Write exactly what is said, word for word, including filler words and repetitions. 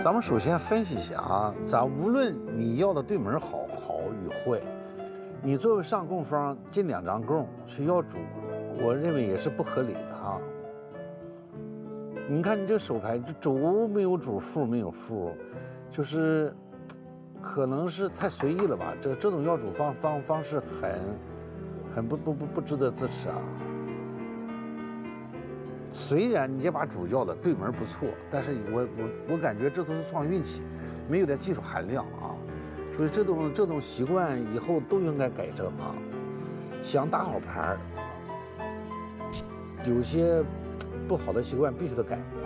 咱们首先分析一下啊，咱无论你要的对门好好与坏，你作为上供方进两张供去要主，我认为也是不合理的啊。你看你这个手牌，这主没有主，副没有副，就是可能是太随意了吧？这这种要主方方方式很很不不不不值得支持啊。虽然你这把主要的对门不错，但是我我我感觉这都是撞运气，没有点技术含量啊。所以这种这种习惯以后都应该改正啊。想打好牌儿，有些不好的习惯必须得改。